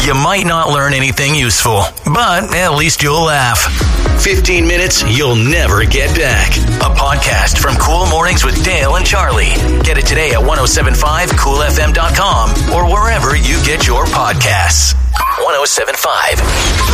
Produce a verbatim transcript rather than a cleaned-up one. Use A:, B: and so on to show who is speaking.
A: You might not learn anything useful, but at least you'll laugh. fifteen minutes you'll never get back. A podcast from Cool Mornings with Dale and Charlie. Get it today at ten seventy-five cool f m dot com or wherever you get your podcasts. ten seventy-five